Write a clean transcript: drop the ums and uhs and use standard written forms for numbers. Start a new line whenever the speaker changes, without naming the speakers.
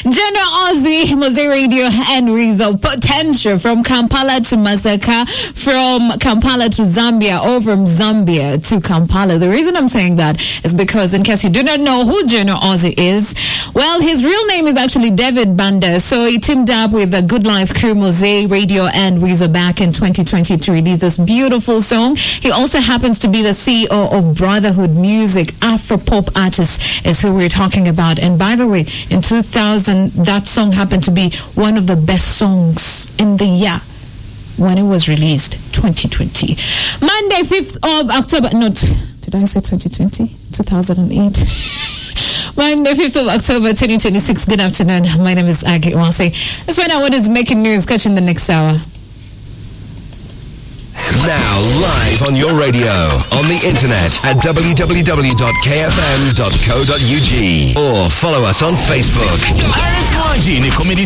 General Ozzy, Mose Radio, and Rizzo. Potential from Kampala to Masaka, from Kampala to Zambia, or from Zambia to Kampala. The reason I'm saying that is because, in case you do not know who General Ozzy is, well, his real name is actually David Banda. So he teamed up with the Good Life crew, Mose Radio, and Rizzo back in 2020 to release this beautiful song. He also happens to be the CEO of Brotherhood Music. Afro-pop artist is who we're talking about. And by the way, in 2000, that song happened to be one of the best songs in the year when it was released, 2020. Monday, 5th of October. Did I say 2020? 2008. Monday, 5th of October, 2026. Good afternoon. My name is Aggie Wase. Let's find out what is making news. Catch in the next hour.
Now live on your radio, on the internet at www.kfm.co.ug or follow us on Facebook.